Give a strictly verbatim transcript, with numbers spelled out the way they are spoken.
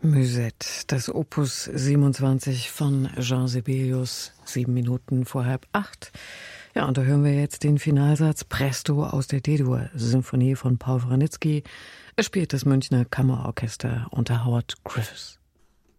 Musette, das Opus siebenundzwanzig von Jean Sibelius, sieben Minuten vor halb acht. Ja, und da hören wir jetzt den Finalsatz Presto aus der D-Dur-Symphonie von Paul Wranitzky. Es spielt das Münchner Kammerorchester unter Howard Griffiths.